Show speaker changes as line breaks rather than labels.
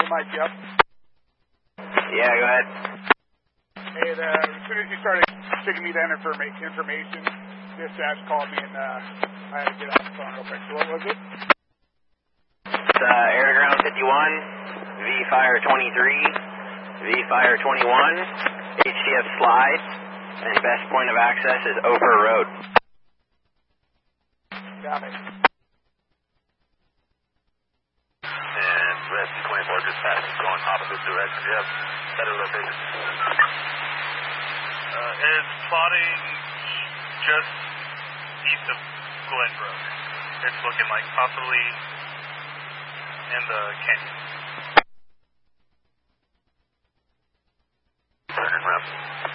the mic, yep.
Yeah, go ahead.
Hey, as soon as you started giving me that information, dispatch called me and I had to get off the phone real quick. So what was it?
It's Air to Ground 51, V-Fire 23, V-Fire 21, HCF slide, and best point of access is Oper Road.
Got it.
And Rescue 24 dispatch is going opposite direction. Yep, better location.
Is plotting just east of Glen Road. It's looking like possibly in the canyon.
Turn around.